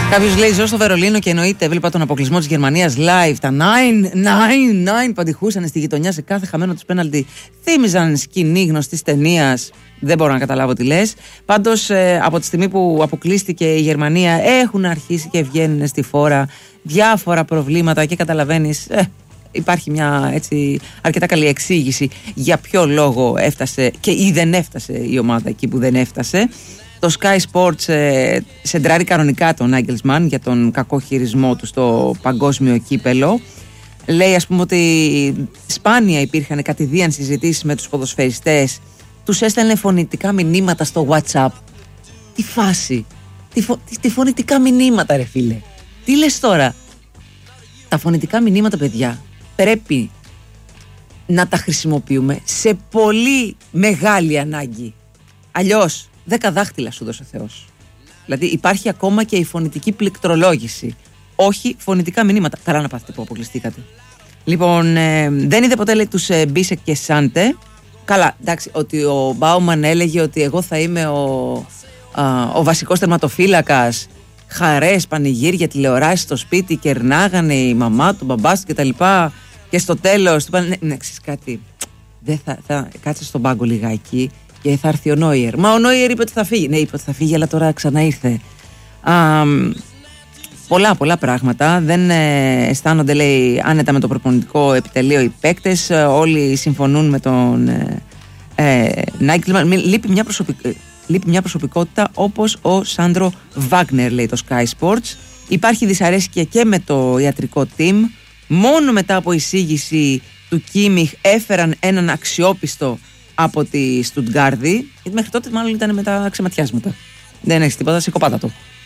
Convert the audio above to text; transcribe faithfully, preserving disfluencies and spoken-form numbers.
Κάποιος λέει: ζω στο Βερολίνο και εννοείται, έβλεπα τον αποκλεισμό της Γερμανίας live. Τα εννιά εννιά εννιά που αντιχούσαν στη γειτονιά σε κάθε χαμένο τους πέναλτι. Θύμιζαν σκηνή γνωστής ταινίας. Δεν μπορώ να καταλάβω τι λες. Πάντως, ε, από τη στιγμή που αποκλείστηκε η Γερμανία, έχουν αρχίσει και βγαίνουν στη φόρα διάφορα προβλήματα και καταλαβαίνεις. Ε, Υπάρχει μια έτσι αρκετά καλή εξήγηση για ποιο λόγο έφτασε και ή δεν έφτασε η ομάδα εκεί που δεν έφτασε. Το Sky Sports ε, σεντράρει κανονικά τον Nagelsmann για τον κακό χειρισμό του στο παγκόσμιο κύπελο. Λέει ας πούμε ότι σπάνια υπήρχαν κατηδίαν συζητήσεις με τους ποδοσφαιριστές. Τους έστελνε φωνητικά μηνύματα στο WhatsApp. Τι φάση, τι, φω, τι, τι φωνητικά μηνύματα ρε φίλε. Τι λες τώρα. Τα φωνητικά μηνύματα παιδιά πρέπει να τα χρησιμοποιούμε σε πολύ μεγάλη ανάγκη. Αλλιώς δέκα δάχτυλα σου δώσε ο Θεός. Δηλαδή υπάρχει ακόμα και η φωνητική πληκτρολόγηση. Όχι φωνητικά μηνύματα. Καλά να πάθετε που αποκλειστήκατε. Λοιπόν, ε, δεν είδε ποτέ λέει τους ε, Μπίσεκ και Σάντε. Καλά, εντάξει, ότι ο Μπάουμαν έλεγε ότι εγώ θα είμαι ο, α, ο βασικός τερματοφύλακας. Χαρές, πανηγύρια, τηλεοράσεις στο σπίτι, κερνάγανε η μαμά του, ο μπαμπάς του κτλ. Και στο τέλος του είπαν: Ναι, ναι ξέρεις κάτι. Δεν θα, θα κάτσε στον πάγκο λιγάκι και θα έρθει ο Νόιερ. Μα ο Νόιερ είπε ότι θα φύγει. Ναι, είπε ότι θα φύγει, αλλά τώρα ξανά ήρθε. Α, πολλά, πολλά πράγματα. Δεν ε, αισθάνονται, λέει, άνετα με το προπονητικό επιτελείο οι παίκτες. Ε, όλοι συμφωνούν με τον ε, ε, Nagelsmann. Λείπει μια προσωπική. Λείπει μια προσωπικότητα όπως ο Σάντρο Βάγνερ, λέει το Sky Sports. Υπάρχει δυσαρέσκεια και με το ιατρικό team. Μόνο μετά από εισήγηση του Κίμιχ έφεραν έναν αξιόπιστο από τη Στουτγκάρδη. Γιατί μέχρι τότε μάλλον ήταν με τα ξεματιάσματα. Δεν έχει τίποτα, σηκωπάτα το.